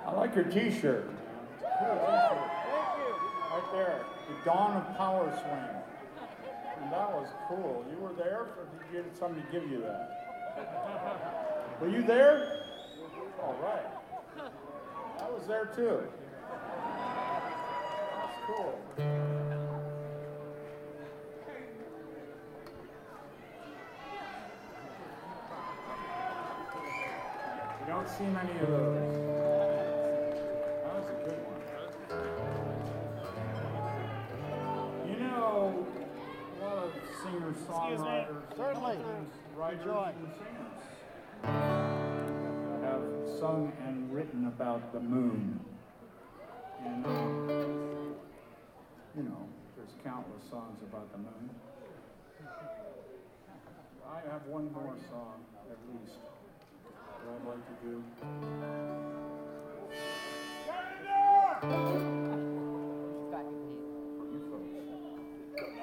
I like your T-shirt. Cool T-shirt. Thank you. Right there, the dawn of power swing. And that was cool. You were there, or did somebody give you that? Were you there? All right. I was there too. That's cool. You don't see many of those. That was a good one. You know, a lot of singers, songwriters, Certainly. writers, Enjoy. and singers have sung and written about the moon. And, you know, there's countless songs about the moon. I have one more song, at least, that I'd like to do. Shut it down!